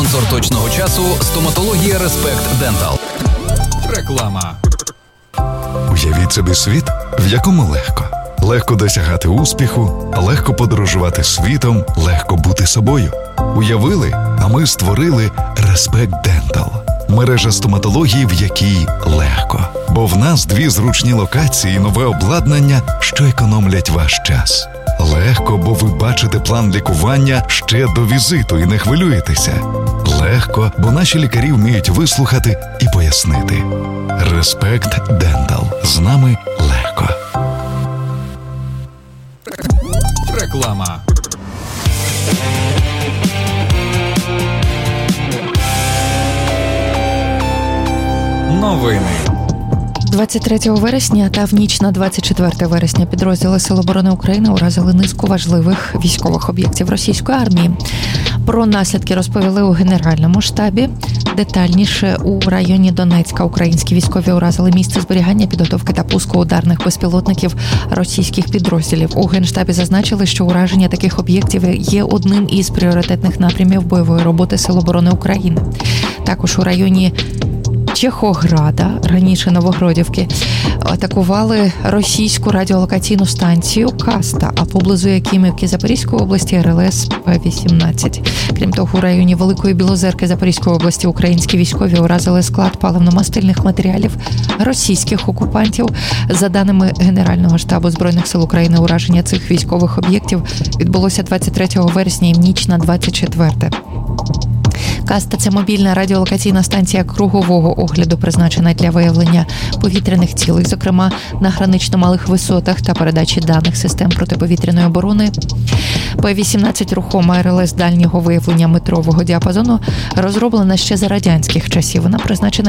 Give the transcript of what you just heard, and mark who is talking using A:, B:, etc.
A: Спонсор точного часу – стоматологія Респект Дентал. Реклама.
B: Уявіть собі світ, в якому легко. Легко досягати успіху, легко подорожувати світом, легко бути собою. Уявили, а ми створили Респект Дентал. Мережа стоматології, в якій легко. Бо в нас 2 зручні локації і нове обладнання, що економлять ваш час. Легко, бо ви бачите план лікування ще до візиту і не хвилюєтеся. Легко, бо наші лікарі вміють вислухати і пояснити. Респект Дентал. З нами легко.
A: Реклама. Новини.
C: 23 вересня та в ніч на 24 вересня підрозділи Сил оборони України уразили низку важливих військових об'єктів російської армії. Про наслідки розповіли у Генеральному штабі. Детальніше, у районі Донецька українські військові уразили місце зберігання, підготовки та пуску ударних безпілотників російських підрозділів. У Генштабі зазначили, що ураження таких об'єктів є одним із пріоритетних напрямів бойової роботи Сил оборони України. Також у районі Чехограда, раніше Новогродівки, атакували російську радіолокаційну станцію «Каста», а поблизу Якимівки Запорізької області РЛС П-18. Крім того, у районі Великої Білозерки Запорізької області українські військові уразили склад паливно-мастильних матеріалів російських окупантів. За даними Генерального штабу Збройних сил України, ураження цих військових об'єктів відбулося 23 вересня і в ніч на 24. «Каста» – це мобільна радіолокаційна станція кругового огляду, призначена для виявлення повітряних цілей, зокрема на гранично малих висотах та передачі даних систем протиповітряної оборони. П-18 – рухома РЛС дальнього виявлення метрового діапазону, розроблена ще за радянських часів. Вона призначена